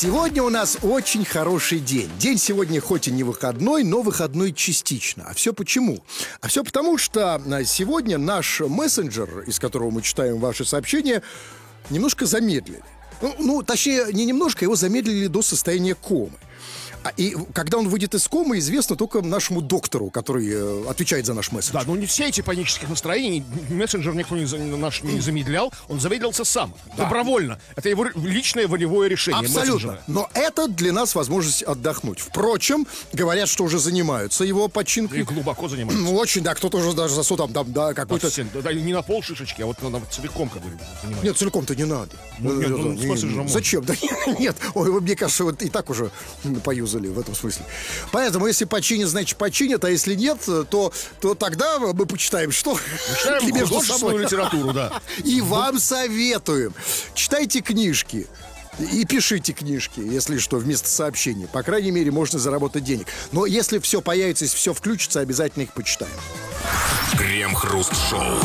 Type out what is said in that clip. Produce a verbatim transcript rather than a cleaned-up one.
Сегодня у нас очень хороший день. День сегодня хоть и не выходной, но выходной частично. А все почему? А все потому, что сегодня наш мессенджер, из которого мы читаем ваши сообщения, немножко замедлили. Ну, ну точнее, не немножко, его замедлили до состояния комы. И когда он выйдет из комы, известно только нашему доктору, который э, отвечает за наш мессенджер. Да, но не все эти панических настроений. Мессенджер никто не, наш не замедлял. Он замедлился сам, да. Добровольно. Это его личное волевое решение. Абсолютно. Мессенджера. Но это для нас возможность отдохнуть. Впрочем, говорят, что уже занимаются его починкой. И глубоко занимаются. Ну, очень, да, кто-то уже даже засу там, там да, какой-то... Да, да, не на пол шишечки, а вот на, целиком, как бы, занимается. Нет, целиком-то не надо. Ну, нет, ну, с мессенджером Зачем? Да, нет, ой, мне кажется, вот и так уже поюзали в этом смысле. Поэтому, если починят, значит, починят, а если нет, то, то тогда мы почитаем, что... Читаем художественную литературу, да. И вам советуем. Читайте книжки. И пишите книжки, если что, вместо сообщений. По крайней мере, можно заработать денег. Но если все появится, если все включится, обязательно их почитаем. Крем-хруст-шоу.